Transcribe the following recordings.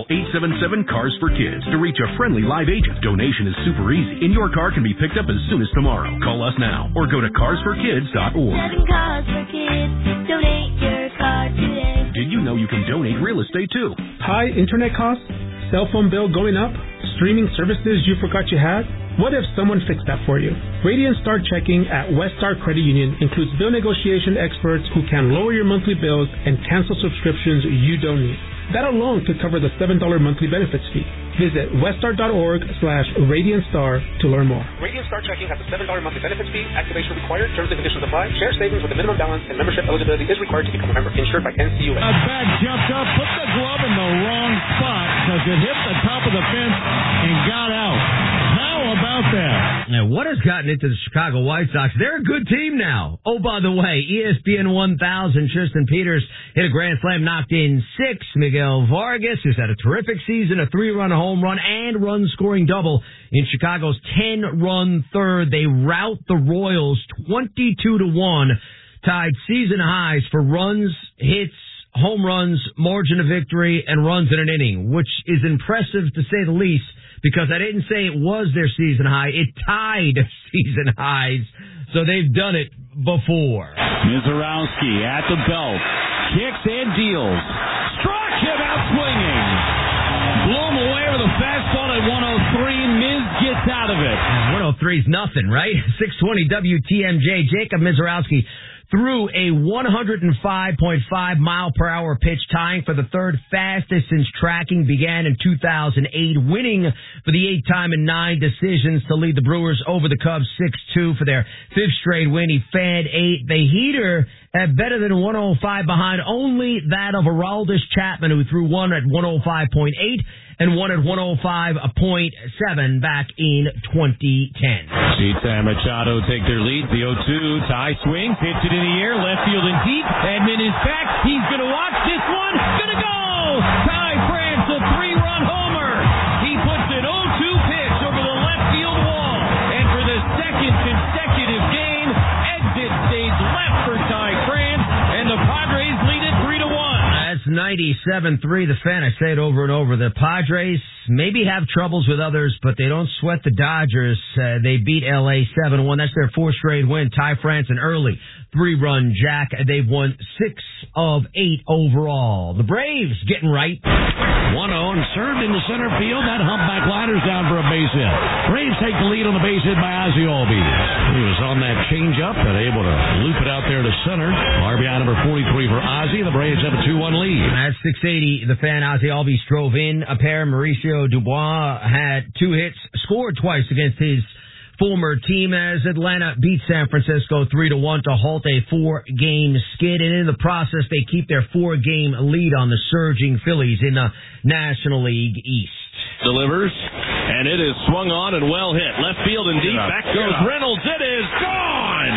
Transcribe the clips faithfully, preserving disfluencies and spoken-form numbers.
Call eight seven seven, CARS for Kids to reach a friendly live agent. Donation is super easy, and your car can be picked up as soon as tomorrow. Call us now or go to cars for kids dot org. Seven Cars for Kids. Donate your car today. Did you know you can donate real estate too? High internet costs? Cell phone bill going up? Streaming services you forgot you had? What if someone fixed that for you? Radiant Star Checking at Westar Credit Union includes bill negotiation experts who can lower your monthly bills and cancel subscriptions you don't need. That alone could cover the seven dollars monthly benefits fee. Visit westar.org slash Radiant Star to learn more. Radiant Star Checking has a seven dollars monthly benefits fee. Activation required. Terms and conditions apply. Share savings with a minimum balance and membership eligibility is required to become a member. Insured by N C U A. A bag jumped up, put the glove in the wrong spot because it hit the top of the fence and got out. How about that? Now, what has gotten into the Chicago White Sox? They're a good team now. Oh, by the way, E S P N one thousand, Tristan Peters hit a grand slam, knocked in six. Miguel Vargas, who's had a terrific season, a three-run home run and run-scoring double in Chicago's ten-run third. They rout the Royals twenty-two to one, tied season highs for runs, hits, home runs, margin of victory, and runs in an inning, which is impressive to say the least, because I didn't say it was their season high. It tied season highs, so they've done it before. Mizorowski at the belt, kicks and deals. Struck him out swinging. Blew him away with a fastball at one oh three. Miz gets out of it. one oh three is nothing, right? six twenty W T M J. Jacob Mizorowski threw a one oh five point five mile per hour pitch, tying for the third fastest since tracking began in two thousand eight, winning for the eighth time in nine decisions to lead the Brewers over the Cubs six two for their fifth straight win. He fed eight. The heater had better than one oh five behind, only that of Aroldis Chapman, who threw one at one oh five point eight and one at one oh five point seven back in twenty ten. Sheets and Machado take their lead. The oh two tie swing, pitch it in the air, left field and deep. Edman is back. He's going to watch this one. Going to go. Ty France, a three-run homer. He puts an oh two pitch over the left field wall. And for the second consecutive game, exit stage left for Ty France, and the Padres lead it three to one. That's ninety-seven three. The Fan, I say it over and over. The Padres maybe have troubles with others, but they don't sweat the Dodgers. Uh, they beat L A seven one. That's their fourth straight win. Ty France, an early three-run jack. They've won six of eight overall. The Braves getting right. one oh and served into center field. That humpback liner's down for a base hit. Braves take the lead on the base hit by Ozzie Albies. He was on that changeup and able to loop it out there to center. R B I number forty-three for Ozzie. The Braves have a two one lead. At six eighty, the Fan, Ozzie Albies drove in a pair. Mauricio Dubois had two hits, scored twice against his former team as Atlanta beat San Francisco three to one to halt a four-game skid. And in the process, they keep their four-game lead on the surging Phillies in the National League East. Delivers, and it is swung on and well hit. Left field and deep. Back goes Reynolds. It is gone!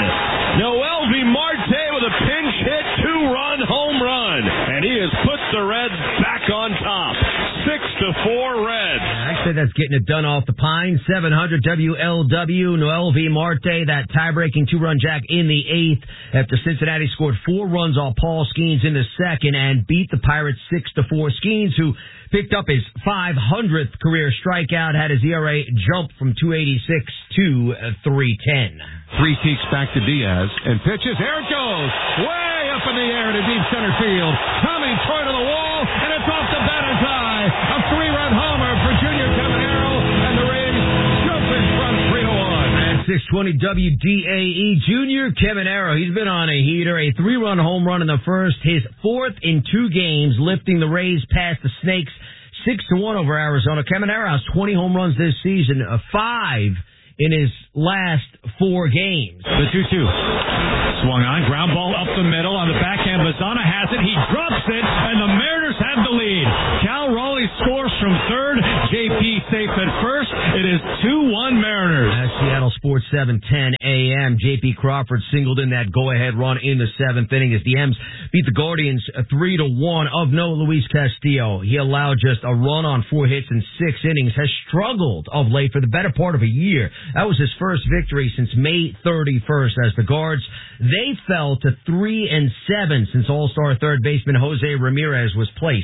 Noelvi Marte with a pinch hit, two-run home run. And he has put the Reds back on top. Six to four Reds. I said that's getting it done off the Pine. seven hundred W L W. Noelvi Marte, that tie-breaking two-run jack in the eighth after Cincinnati scored four runs off Paul Skeens in the second and beat the Pirates six to four. Skeens, who picked up his five hundredth career strikeout, had his E R A jump from two eighty-six to three ten. Three seeks back to Diaz and pitches. There it goes. Way up in the air to deep center field. Tommy Troy to the wall, and it's off the batter's eye. A three-run homer for Junior Caminero, and the Rays jump in front three to one. And six twenty W D A E, Junior Caminero, he's been on a heater. A three-run home run in the first, his fourth in two games, lifting the Rays past the Snakes six to one over Arizona. Caminero has twenty home runs this season, uh, five in his last four games. The two two. Swung on, ground ball up the middle on the backhand. Bazana has it. He drops it, and the Mariners have the lead. Cal Raleigh scores from third. J P safe at first. It is two one Mariners. At Seattle Sports seven ten A M, J P Crawford singled in that go-ahead run in the seventh inning as the M's beat the Guardians three to one. Of note, Luis Castillo, he allowed just a run on four hits in six innings, has struggled of late for the better part of a year. That was his first victory since May thirty-first as the Guards, they fell to three and seven since All-Star third baseman Jose Ramirez was placed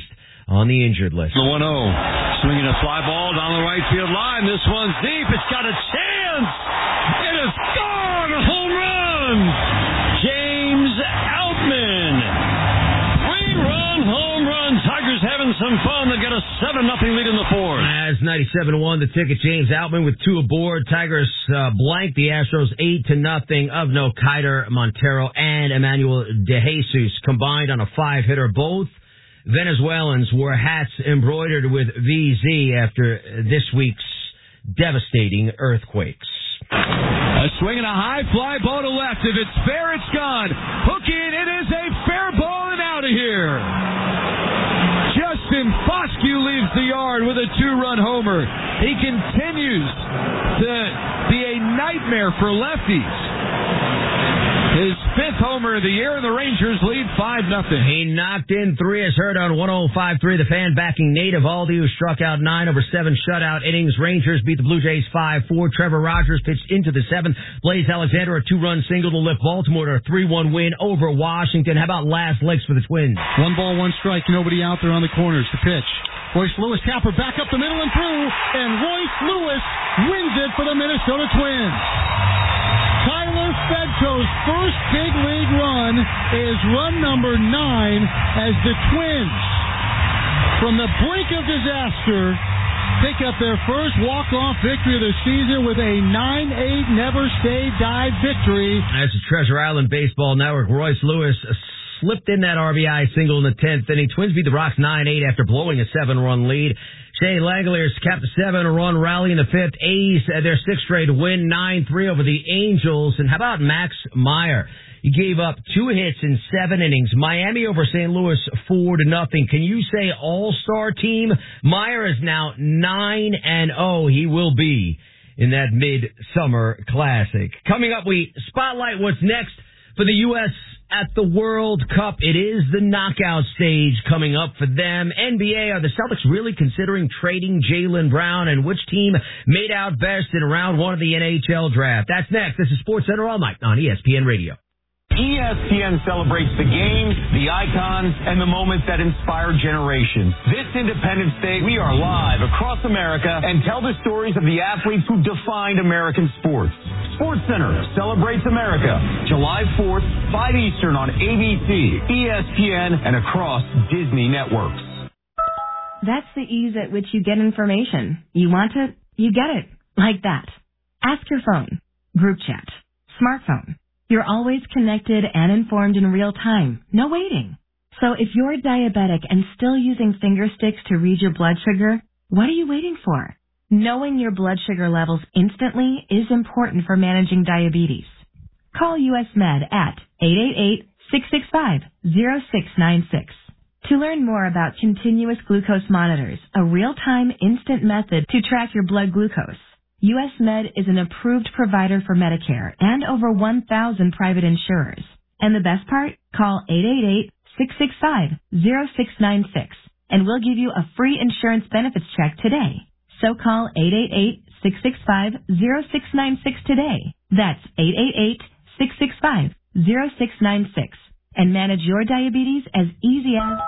on the injured list. The one oh. Swinging a fly ball down the right field line. This one's deep. It's got a chance. It is gone. A home run. James Outman. Three-run home run. Tigers having some fun. They got a seven nothing lead in the fourth. As ninety-seven one, the ticket. James Outman with two aboard. Tigers uh, blank the Astros eight to nothing. Of no, Kiter Montero and Emmanuel De Jesus combined on a five-hitter. Both Venezuelans wore hats embroidered with V Z after this week's devastating earthquakes. A swing and a high fly ball to left. If it's fair, it's gone. Hooking, it is a fair ball and out of here. Justin Foscue leaves the yard with a two-run homer. He continues to be a nightmare for lefties. His fifth homer of the year, and the Rangers lead five nothing. He knocked in three, as heard on one oh five point three. The fan backing Nate Eovaldi, who struck out nine over seven shutout innings. Rangers beat the Blue Jays five four. Trevor Rogers pitched into the seventh. Blaze Alexander, a two-run single to lift Baltimore to a three one win over Washington. How about last legs for the Twins? One ball, one strike. Nobody out there on the corners. The pitch. Royce Lewis capper back up the middle and through, and Royce Lewis wins it for the Minnesota Twins. Tyler Fedko's first big league run is run number nine as the Twins, from the brink of disaster, pick up their first walk-off victory of the season with a nine eight never-say-die victory. That's the Treasure Island Baseball Network. Royce Lewis slipped in that R B I single in the tenth inning. Twins beat the Rocks nine eight after blowing a seven-run lead. Shea Langoliers capped a seven-run rally in the fifth. A's had their sixth straight win, nine three over the Angels. And how about Max Meyer? He gave up two hits in seven innings. Miami over Saint Louis four to nothing. Can you say all-star team? Meyer is now nine and oh. He will be in that Midsummer Classic. Coming up, we spotlight what's next for the U S at the World Cup. It is the knockout stage coming up for them. N B A, are the Celtics really considering trading Jaylen Brown? And which team made out best in round one of the N H L draft? That's next. This is SportsCenter All Night on E S P N Radio. E S P N celebrates the games, the icons, and the moments that inspire generations. This Independence Day, we are live across America and tell the stories of the athletes who defined American sports. SportsCenter celebrates America, July fourth, five Eastern on A B C, E S P N, and across Disney networks. That's the ease at which you get information. You want it, you get it. Like that. Ask your phone. Group chat. Smartphone. You're always connected and informed in real time. No waiting. So if you're diabetic and still using finger sticks to read your blood sugar, what are you waiting for? Knowing your blood sugar levels instantly is important for managing diabetes. Call U S Med at eight eight eight, six six five, zero six nine six. To learn more about continuous glucose monitors, a real-time instant method to track your blood glucose, U S Med is an approved provider for Medicare and over one thousand private insurers. And the best part? Call eight eight eight, six six five, zero six nine six and we'll give you a free insurance benefits check today. So call eight eight eight, six six five, zero six nine six today. That's eight eight eight, six six five, zero six nine six and manage your diabetes as easy as...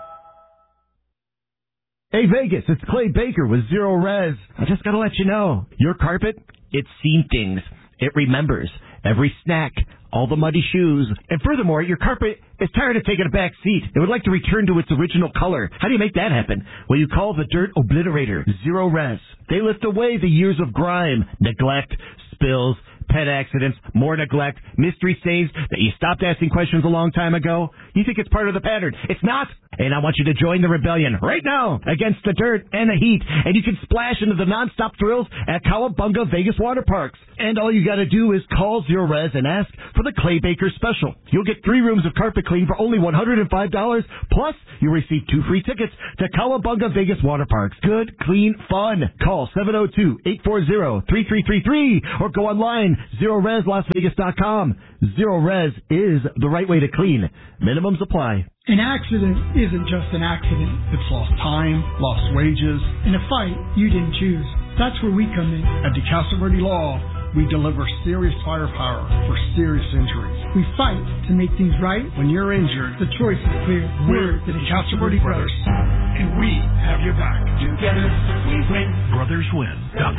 Hey Vegas, it's Clay Baker with Zero Res. I just gotta let you know, your carpet, it's seen things. It remembers every snack, all the muddy shoes, and furthermore, your carpet is tired of taking a back seat. It would like to return to its original color. How do you make that happen? Well, you call the Dirt Obliterator, Zero Res. They lift away the years of grime, neglect, spills, pet accidents, more neglect, mystery stains that you stopped asking questions a long time ago. You think it's part of the pattern. It's not. And I want you to join the rebellion right now against the dirt and the heat. And you can splash into the nonstop thrills at Cowabunga Vegas Water Parks. And all you got to do is call Zero Res and ask for the Clay Baker special. You'll get three rooms of carpet clean for only one hundred five dollars. Plus, you'll receive two free tickets to Cowabunga Vegas Water Parks. Good, clean, fun. Call seven oh two, eight four zero, three three three three or go online, zero res las vegas dot com. Zero Res is the right way to clean. Minimums apply. An accident isn't just an accident. It's lost time, lost wages, and a fight you didn't choose. That's where we come in. At DeCastro Law, we deliver serious firepower for serious injuries. We fight to make things right. When you're injured, the choice is clear. We're the DeCastro Brothers. and we have your back. Together, we win. brothers win dot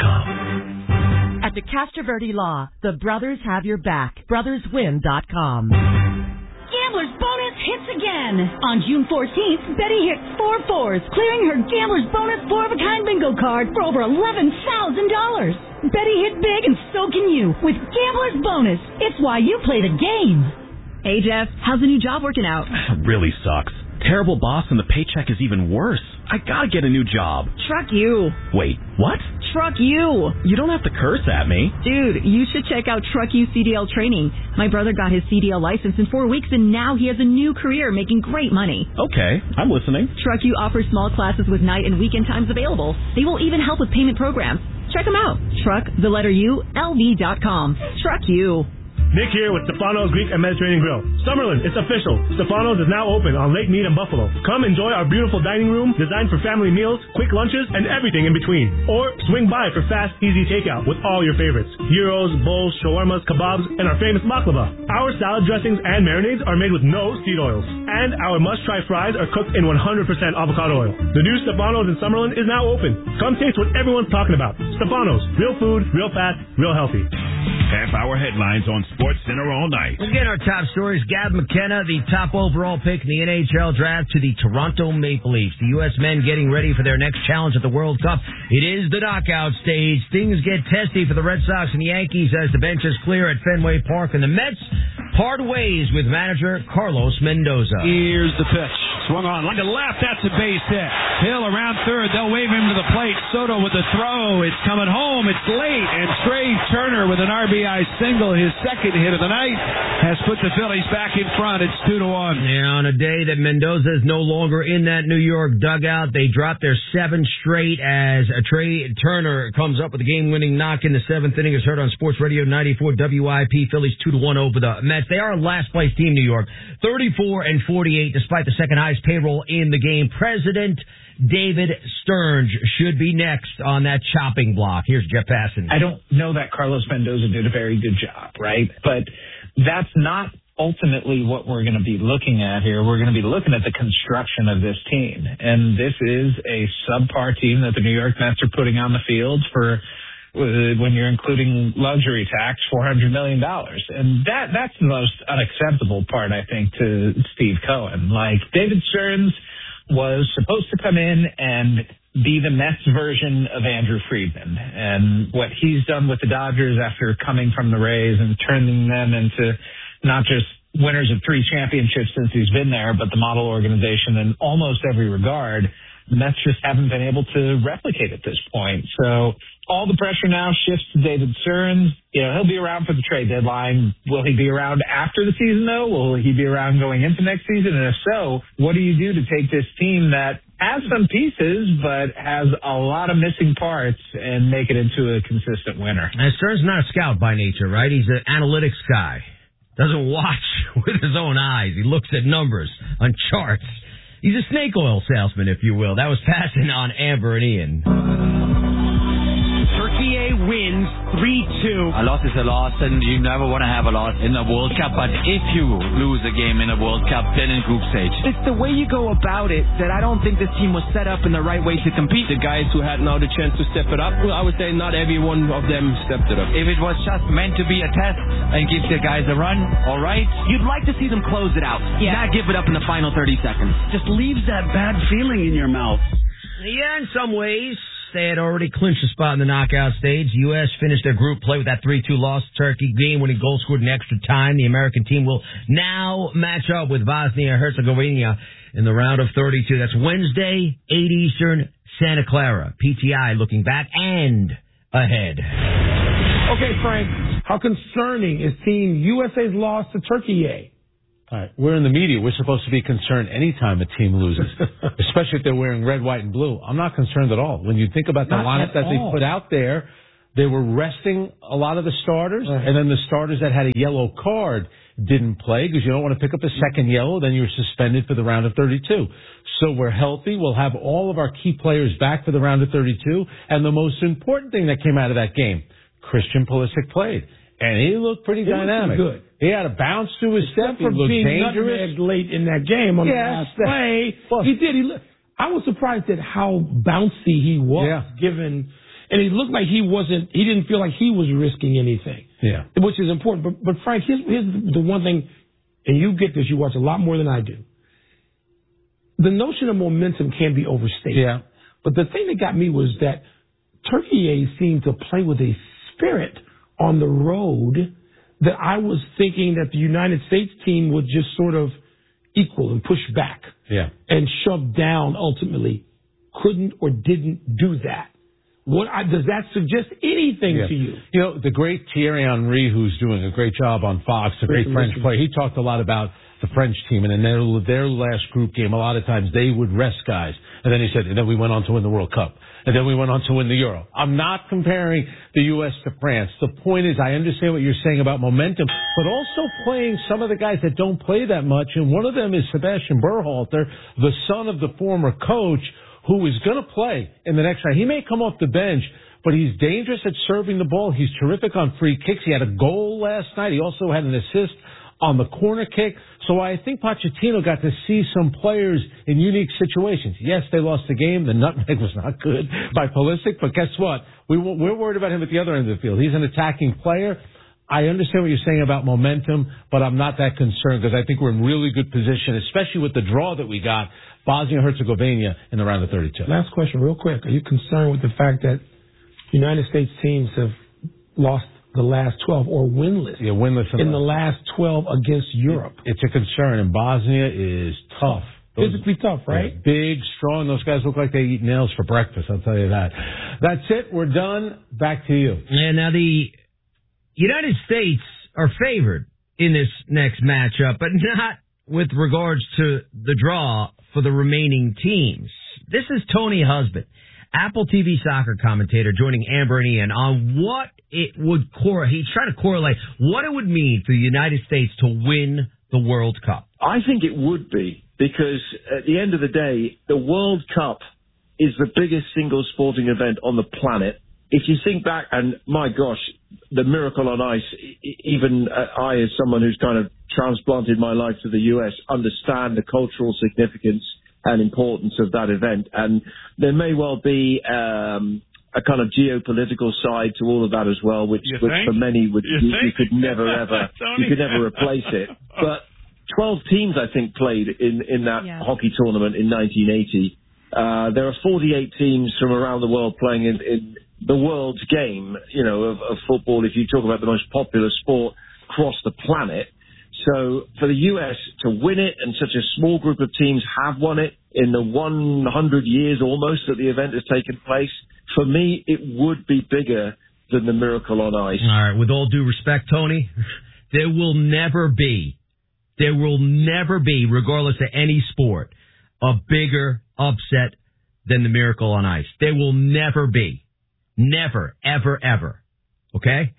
com. At the Castroverde Law, the brothers have your back. brothers win dot com. Gambler's Bonus hits again. On June fourteenth, Betty hit four fours, clearing her Gambler's Bonus four-of-a-kind bingo card for over eleven thousand dollars. Betty hit big, and so can you with Gambler's Bonus. It's why you play the game. Hey, Jeff, how's the new job working out? Really sucks. Terrible boss, and the paycheck is even worse. I gotta get a new job. Truck you. Wait, what? Truck you. You don't have to curse at me. Dude, you should check out Truck You C D L training. My brother got his C D L license in four weeks, and now he has a new career making great money. Okay, I'm listening. Truck You offers small classes with night and weekend times available. They will even help with payment programs. Check them out. Truck, the letter U, L V dot com. Truck You. Nick here with Stefano's Greek and Mediterranean Grill. Summerlin, it's official. Stefano's is now open on Lake Mead and Buffalo. Come enjoy our beautiful dining room designed for family meals, quick lunches, and everything in between. Or swing by for fast, easy takeout with all your favorites. Gyros, bowls, shawarmas, kebabs, and our famous baklava. Our salad dressings and marinades are made with no seed oils. And our must-try fries are cooked in one hundred percent avocado oil. The new Stefano's in Summerlin is now open. Come taste what everyone's talking about. Stefano's. Real food, real fast, real healthy. Half-hour headlines on SportsCenter all night. Again, our top stories. Gab McKenna, the top overall pick in the N H L draft, to the Toronto Maple Leafs. The U S men getting ready for their next challenge at the World Cup. It is the knockout stage. Things get testy for the Red Sox and Yankees as the bench is clear at Fenway Park. And the Mets part ways with manager Carlos Mendoza. Here's the pitch. Swung on. Line to left. That's a base hit. Hill around third. They'll wave him to the plate. Soto with the throw. It's coming home. It's late. And Trey Turner with an R B I single, his second hit of the night, has put the Phillies back in front. It's two to one. Yeah, on a day that Mendoza is no longer in that New York dugout, they dropped their seven straight as Trey Turner comes up with a game-winning knock in the seventh inning. Is heard on Sports Radio ninety-four W I P. Phillies two to one over the Mets. They are a last-place team, New York, thirty-four and forty-eight, despite the second-highest payroll in the game. President David Stearns should be next on that chopping block. Here's Jeff Passan. I don't know that Carlos Mendoza did a very good job, right? But that's not ultimately what we're going to be looking at here. We're going to be looking at the construction of this team. And this is a subpar team that the New York Mets are putting on the field for, when you're including luxury tax, four hundred million dollars. And that that's the most unacceptable part, I think, to Steve Cohen. Like, David Stearns was supposed to come in and be the Mets version of Andrew Friedman. And what he's done with the Dodgers after coming from the Rays and turning them into not just winners of three championships since he's been there, but the model organization in almost every regard, the Mets just haven't been able to replicate at this point. So all the pressure now shifts to David Stearns. You know, he'll be around for the trade deadline. Will he be around after the season, though? Will he be around going into next season? And if so, what do you do to take this team that has some pieces but has a lot of missing parts and make it into a consistent winner? And Stearns is not a scout by nature, right? He's an analytics guy. Doesn't watch with his own eyes. He looks at numbers on charts. He's a snake oil salesman, if you will. That was passing on Amber and Ian. Turkey wins three two. A loss is a loss, and you never want to have a loss in a World Cup. But if you lose a game in a World Cup, then in group stage. It's the way you go about it that I don't think this team was set up in the right way to compete. The guys who had now the chance to step it up, well, I would say not every one of them stepped it up. If it was just meant to be a test and give the guys a run, all right. You'd like to see them close it out, yeah. Not give it up in the final thirty seconds. Just leaves that bad feeling in your mouth. Yeah, in some ways. They had already clinched a spot in the knockout stage. The U S finished their group play with that three two loss to Turkey, game-winning goal scored in extra time. The American team will now match up with Bosnia-Herzegovina in the round of thirty-two. That's Wednesday, eight Eastern, Santa Clara. P T I looking back and ahead. Okay, Frank, how concerning is Team U S A's loss to Turkey? All right, we're in the media. We're supposed to be concerned anytime a team loses, especially if they're wearing red, white, and blue. I'm not concerned at all. When you think about the lineup that they put out there, they were resting a lot of the starters, uh-huh. and then the starters that had a yellow card didn't play because you don't want to pick up a second yellow, then you're suspended for the round of thirty-two. So we're healthy. We'll have all of our key players back for the round of thirty-two. And the most important thing that came out of that game, Christian Pulisic played. And he looked pretty he dynamic. Looked good. He had a bounce to his step. He for looked being dangerous. Late in that game on yes, the last play. Well, he did. He, I was surprised at how bouncy he was, Yeah. given, and he looked like he wasn't, he didn't feel like he was risking anything. Yeah. Which is important. But, but Frank, here's, here's the one thing, and you get this, you watch a lot more than I do. The notion of momentum can be overstated. Yeah. But the thing that got me was that Turkey seemed to play with a spirit on the road that I was thinking that the United States team would just sort of equal and push back Yeah. and shove down ultimately. Couldn't or didn't do that. What I, does that suggest anything Yeah. to you? You know, the great Thierry Henry, who's doing a great job on Fox, a great French player, he talked a lot about the French team, and in their, their last group game, a lot of times they would rest guys. And then he said, and then we went on to win the World Cup. And then we went on to win the Euro. I'm not comparing the U S to France. The point is, I understand what you're saying about momentum, but also playing some of the guys that don't play that much. And one of them is Sebastian Berhalter, the son of the former coach, who is going to play in the next round. He may come off the bench, but he's dangerous at serving the ball. He's terrific on free kicks. He had a goal last night. He also had an assist on the corner kick. So I think Pochettino got to see some players in unique situations. Yes, they lost the game. The nutmeg was not good by Pulisic, but guess what? We, we're worried about him at the other end of the field. He's an attacking player. I understand what you're saying about momentum, but I'm not that concerned because I think we're in really good position, especially with the draw that we got, Bosnia-Herzegovina in the round of thirty-two. Last question real quick. Are you concerned with the fact that United States teams have lost the last twelve or winless, yeah, winless in the last twelve against Europe? It's a concern, and Bosnia is tough. Those, Physically tough, right? Big, strong. Those guys look like they eat nails for breakfast, I'll tell you that. That's it. We're done. Back to you. Yeah, now the United States are favored in this next matchup, but not with regards to the draw for the remaining teams. This is Tony Husband, Apple T V soccer commentator, joining Amber and Ian on what it would core. He's trying to correlate what it would mean for the United States to win the World Cup. I think it would be, because at the end of the day, the World Cup is the biggest single sporting event on the planet. If you think back, and my gosh, the Miracle on Ice, even I, as someone who's kind of transplanted my life to the U S, understand the cultural significance and importance of that event. And there may well be um, a kind of geopolitical side to all of that as well, which, which for many would you, you, you could never ever you could never replace it. But twelve teams, I think, played in in that yeah. hockey tournament in nineteen eighty. Uh, there are forty-eight teams from around the world playing in, in the world's game, you know, of, of football. If you talk about the most popular sport across the planet. So for the U S to win it, and such a small group of teams have won it in the one hundred years almost that the event has taken place, for me, it would be bigger than the Miracle on Ice. All right, with all due respect, Tony, there will never be, there will never be, regardless of any sport, a bigger upset than the Miracle on Ice. There will never be. Never, ever, ever. Okay?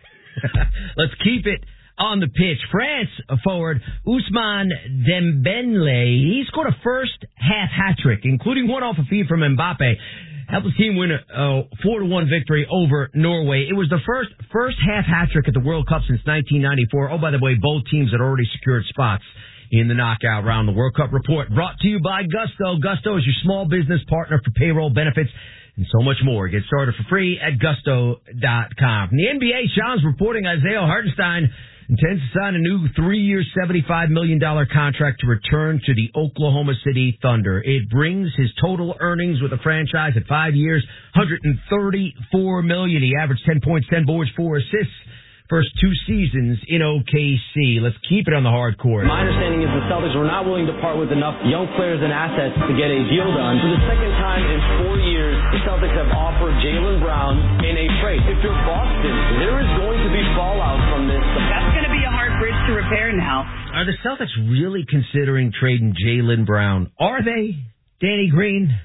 Let's keep it on the pitch. France forward Ousmane Dembele, he scored a first half hat trick, including one off a feed from Mbappe. Helped the team win a four to one victory over Norway. It was the first first half hat trick at the World Cup since nineteen ninety-four. Oh, by the way, both teams had already secured spots in the knockout round. The World Cup report brought to you by Gusto. Gusto is your small business partner for payroll benefits and so much more. Get started for free at gusto dot com. From the N B A, Sean's reporting Isaiah Hartenstein intends to sign a new three-year, seventy-five million dollars contract to return to the Oklahoma City Thunder. It brings his total earnings with the franchise at five years, one hundred thirty-four million dollars. He averaged ten points, ten boards, four assists first two seasons in O K C. Let's keep it on the hardcore. My understanding is the Celtics were not willing to part with enough young players and assets to get a deal done. For the second time in four years, the Celtics have offered Jaylen Brown in a trade. If you're Boston, there is going to be fallout from this. That's going to be a hard bridge to repair now. Are the Celtics really considering trading Jaylen Brown? Are they, Danny Green?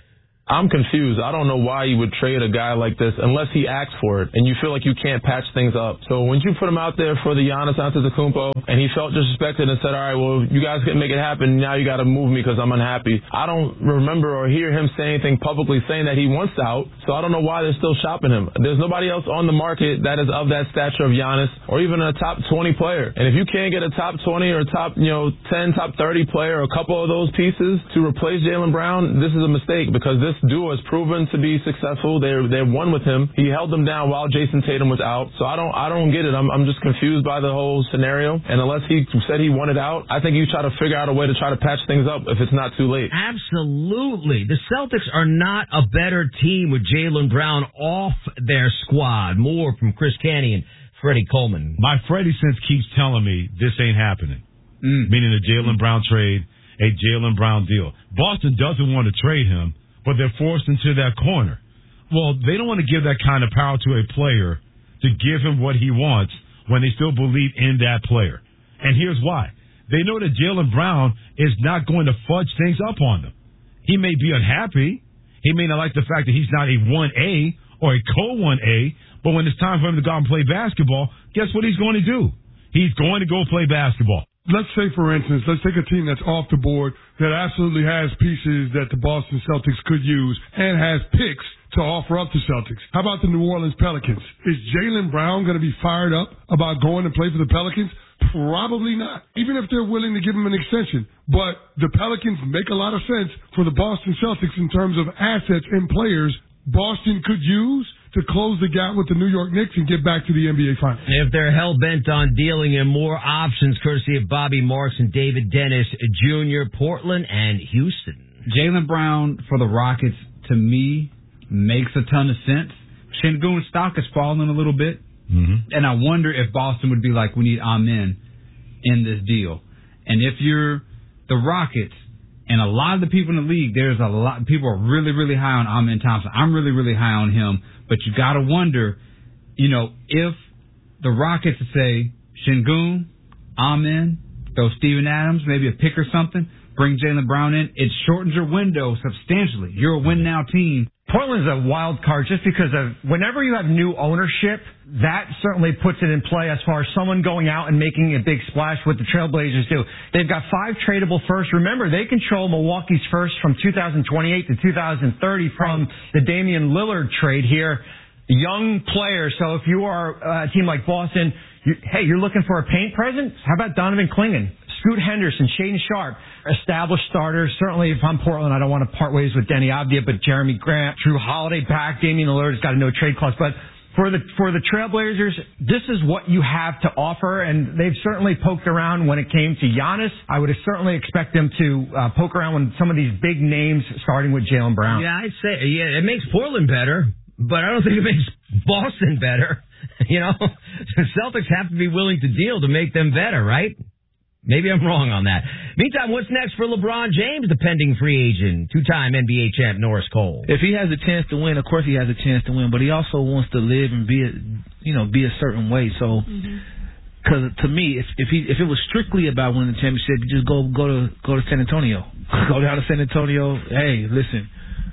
I'm confused. I don't know why you would trade a guy like this unless he asks for it and you feel like you can't patch things up. So when you put him out there for the Giannis Antetokounmpo and he felt disrespected and said, all right, well, you guys can make it happen. Now you got to move me because I'm unhappy. I don't remember or hear him say anything publicly saying that he wants out. So I don't know why they're still shopping him. There's nobody else on the market that is of that stature of Giannis or even a top twenty player. And if you can't get a top twenty or top, you know, ten, top thirty player or a couple of those pieces to replace Jaylen Brown, this is a mistake because this duo has proven to be successful. They're they won with him. He held them down while Jason Tatum was out. So I don't I don't get it. I'm I'm just confused by the whole scenario. And unless he said he wanted out, I think you try to figure out a way to try to patch things up if it's not too late. Absolutely. The Celtics are not a better team with Jaylen Brown off their squad. More from Chris Canny and Freddie Coleman. My Freddie sense keeps telling me this ain't happening. Mm. Meaning a Jaylen Brown trade, a Jaylen Brown deal. Boston doesn't want to trade him, but they're forced into that corner. Well, they don't want to give that kind of power to a player to give him what he wants when they still believe in that player. And here's why. They know that Jaylen Brown is not going to fudge things up on them. He may be unhappy. He may not like the fact that he's not a one A or a co one A, but when it's time for him to go out and play basketball, guess what he's going to do? He's going to go play basketball. Let's say, for instance, let's take a team that's off the board that absolutely has pieces that the Boston Celtics could use and has picks to offer up to Celtics. How about the New Orleans Pelicans? Is Jaylen Brown going to be fired up about going to play for the Pelicans? Probably not, even if they're willing to give him an extension. But the Pelicans make a lot of sense for the Boston Celtics in terms of assets and players Boston could use to close the gap with the New York Knicks and get back to the N B A Finals. If they're hell-bent on dealing in more options, courtesy of Bobby Marks and David Dennis Junior, Portland and Houston. Jaylen Brown for the Rockets, to me, makes a ton of sense. Şengün's stock has fallen a little bit, mm-hmm. and I wonder if Boston would be like, we need Amen in this deal. And if you're the Rockets, and a lot of the people in the league, there's a lot, people are really, really high on Amen Thompson. I'm really, really high on him. But you got to wonder, you know, if the Rockets say, Şengün, Amen, throw Steven Adams, maybe a pick or something, bring Jaylen Brown in, it shortens your window substantially. You're a win-now team. Portland's a wild card just because of whenever you have new ownership, that certainly puts it in play as far as someone going out and making a big splash, what the Trailblazers do. They've got five tradable firsts. Remember, they control Milwaukee's first from two thousand twenty-eight to two thousand thirty from the Damian Lillard trade here. Young players. So if you are a team like Boston, you, hey, you're looking for a paint presence? How about Donovan Clingan? Scoot Henderson, Shaedon Sharpe, established starters. Certainly, if I'm Portland, I don't want to part ways with Denny Avdia, but Jeremy Grant, Drew Holiday back, Damian Lillard has got a no trade clause. But for the for the Trailblazers, this is what you have to offer, and they've certainly poked around when it came to Giannis. I would certainly expect them to uh, poke around with some of these big names, starting with Jaylen Brown. Yeah, I'd say yeah, it makes Portland better, but I don't think it makes Boston better. You know, the Celtics have to be willing to deal to make them better, right? Maybe I'm wrong on that. Meantime, what's next for LeBron James, the pending free agent, two-time N B A champ Norris Cole? If he has a chance to win, of course he has a chance to win, but he also wants to live and be, a, you know, be a certain way. So, because mm-hmm. to me, if if he if it was strictly about winning the championship, you just go go to go to San Antonio, go down to San Antonio. Hey, listen.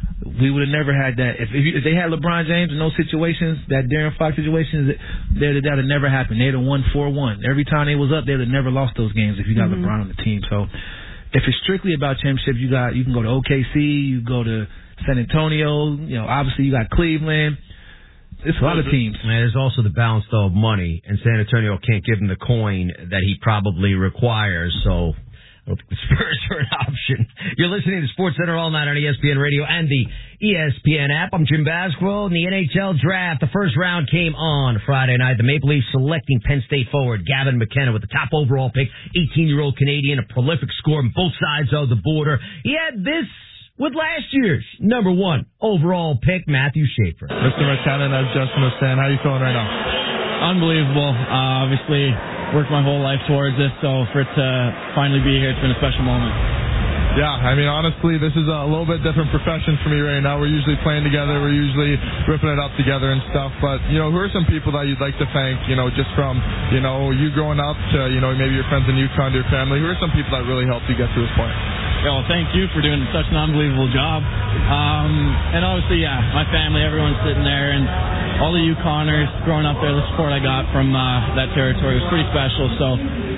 We would have never had that. If, if, you, if they had LeBron James in those situations, that Darren Fox situations, that would have never happened. They'd have won four one. Every time they was up, they would have never lost those games if you got mm-hmm. LeBron on the team. So if it's strictly about championships, you got you can go to O K C, you go to San Antonio, you know, obviously you got Cleveland. It's a lot of teams. And there's also the balance, though, of money, and San Antonio can't give him the coin that he probably requires, so the Spurs are an option. You're listening to SportsCenter all night on E S P N Radio and the E S P N app. I'm Jim Basquil. In the N H L draft, the first round came on Friday night. The Maple Leafs selecting Penn State forward Gavin McKenna with the top overall pick, eighteen-year-old Canadian, a prolific scorer on both sides of the border. He had this with last year's number one overall pick, Matthew Schaefer. Mister McKenna, as Justin was saying, how are you feeling right now? Unbelievable. Uh, obviously, worked my whole life towards this, so for it to finally be here, it's been a special moment. Yeah, I mean, honestly, this is a little bit different profession for me right now. We're usually playing together. We're usually ripping it up together and stuff. But, you know, who are some people that you'd like to thank, you know, just from, you know, you growing up to, you know, maybe your friends in UConn, your family? Who are some people that really helped you get to this point? Yeah, well, thank you for doing such an unbelievable job. Um, and obviously, yeah, my family, everyone's sitting there, and all the UConners growing up there, the support I got from uh, that territory was pretty special. So